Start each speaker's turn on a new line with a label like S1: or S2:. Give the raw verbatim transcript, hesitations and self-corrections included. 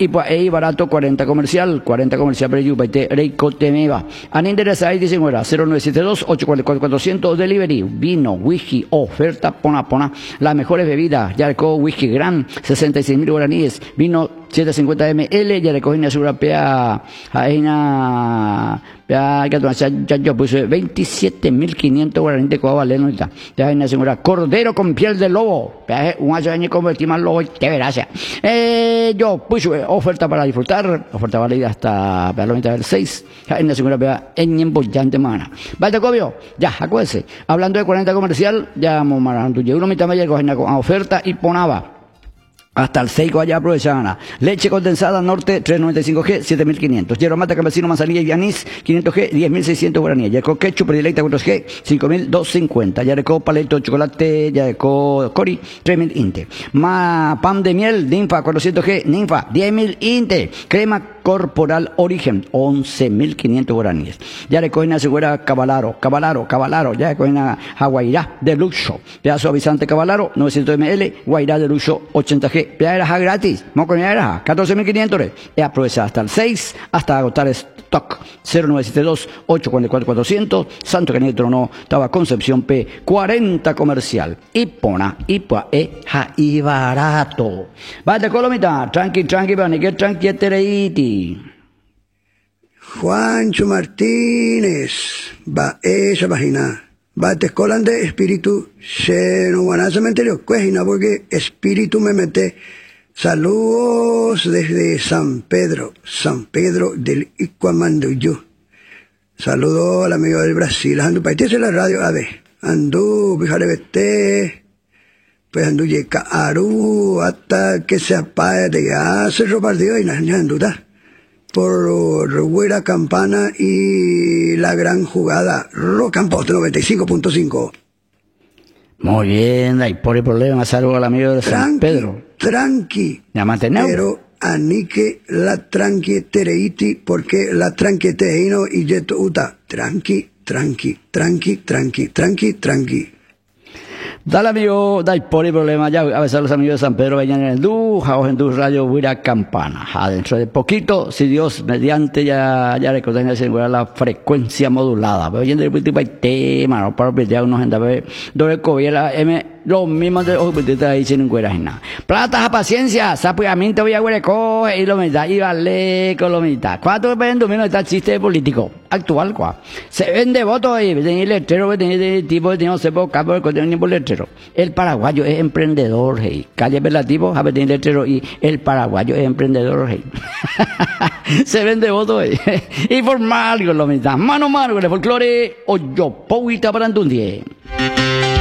S1: y pues ahí barato cuarenta comercial, cuarenta comercial para Yupaite, Reiko Temeva. Han interesado ahí dicen, bueno, cero nueve siete dos, ocho cuatro cuatro, cuatrocientos delivery, vino, whisky, oferta, pona, pona, las mejores bebidas, ya recojo whisky gran, sesenta y seis mil guaraníes, vino setecientos cincuenta mililitros, ya recojo una segura pea, una, pea, ya, ya yo puse veintisiete mil quinientos guaraníes de coba valeno ahorita, ya hay una segura, cordero con piel de lobo, pea, un año año convertir más lobo, te verás, eh, yo puse oferta para disfrutar, oferta válida hasta, para la mitad del seis, ya hay una segura pea, en embollante mana. Vale, cobio, ya, acuérdense, hablando de cuarenta comercial, ya vamos marando, yo uno mitad me llegó a oferta y ponaba. Hasta el seis allá aprovechaban. Leche condensada norte tres noventa y cinco G, siete mil quinientos. Hierro mata campesino manzanilla y anís quinientos G, diez mil seiscientos guaraníes. Yareco ketchup predilecta cuatro G, cinco mil doscientos cincuenta. Yareco paleto chocolate, Yareco cori, tres mil inte. Ma pan de miel, ninfa cuatrocientos G, ninfa, diez mil inte. Crema corporal origen, once mil quinientos guaraníes. Yareco una segura cabalaro, cabalaro, cabalaro. Yareco una Hawairá de luxo. Ya suavizante cabalaro, novecientos mililitros, Guairá de luxo, ochenta G. Ya era gratis, moco ya era catorce mil quinientos. Y aprovecha hasta el seis, hasta agotar stock. cero nueve siete dos, ocho cuatro cuatro, cuatrocientos, Santo Cañete no, estaba Concepción P, cuarenta comercial. Y pona, y pa, e, ja, y barato. Vaya colomita, tranqui, tranqui, van, que tranqui, tereiti.
S2: Juancho Martínez, va, esa página. Va, te escolan de espíritu, se no van a cementerio, cuejina, porque espíritu me mete. Saludos desde San Pedro, San Pedro del Icuamanduyú. Saludos al amigo del Brasil, andu paitese la radio, a ver, andu, fíjate, vete, pues andu llega aru, hasta que se apague de ya, se repartió y nada, andu, da. Por Rueda Campana y la gran jugada Rocampote noventa y cinco punto cinco.
S1: Muy bien, hay por el problema, salvo al amigo de San Pedro.
S2: Tranqui, pero anique la tranqui tereiti, porque la tranqui teino y yeto uta. Tranqui, tranqui, tranqui, tranqui, tranqui, tranqui.
S1: Dale amigo, dale por el problema, ya a veces los amigos de San Pedro vayan en el Du, Jaos en Du Radio Huira Campana. Adentro de poquito, si Dios mediante ya, ya recordan la frecuencia modulada. Pero yendo el tipo de tema, no para pedir unos gente a ver, doble cobiera M, lo mismo de hoy, pues ahí sin nada. Plata a paciencia, sapiamente voy a hueco y lo mitad, y vale con lo mitad. ¿Cuánto vende menos está chiste político? Actual, ¿cuál? Se vende votos y tiene letrero, tiene tipo de no se puede capar con un letrero. El paraguayo es emprendedor, hey. Calle Relativo, a ver, tiene letrero y el paraguayo es emprendedor, hey. Se vende votos, hey. Y formal con lo mitad. Mano a mano con el folclore, o yo, pouita para un día.